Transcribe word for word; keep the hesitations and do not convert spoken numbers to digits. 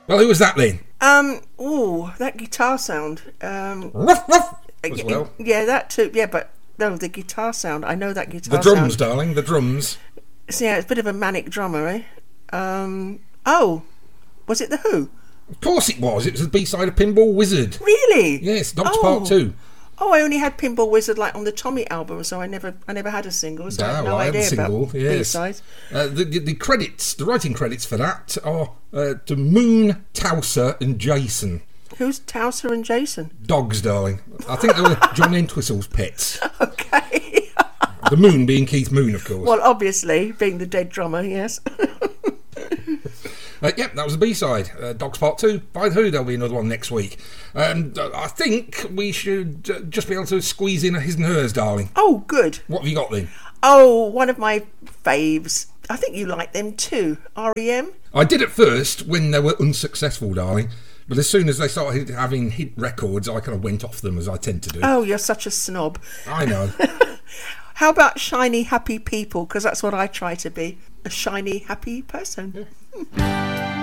Well, who was that then? Um, oh, that guitar sound. Um, Ruff, ruff, as well. Yeah, that too. Yeah, but no, the guitar sound. I know that guitar The drums, sound. darling, the drums. So, yeah, it's a bit of a manic drummer, eh? Um, oh, was it The Who? Of course it was. It was the B-side of Pinball Wizard. Really? Yes, Dogs oh. Part Two. Oh, I only had Pinball Wizard like on the Tommy album, so I never, I never had a single. So I have no I had idea a single, about yes. B-sides. Uh, the, the, the credits, the writing credits for that are uh, to Moon, Towser and Jason. Who's Towser and Jason? Dogs, darling. I think they were John Entwistle's pets. Okay. The Moon being Keith Moon, of course. Well, obviously, being the dead drummer, yes. Uh, yep, that was the B-side. Uh, Dogs Part two. By The Who, there'll be another one next week. And uh, I think we should uh, just be able to squeeze in a His and Hers, darling. Oh, good. What have you got then? Oh, one of my faves. I think you like them too. R E M. I did at first when they were unsuccessful, darling. But as soon as they started having hit records, I kind of went off them, as I tend to do. Oh, you're such a snob. I know. How about shiny, happy people? Because that's what I try to be. A shiny, happy person. Yeah.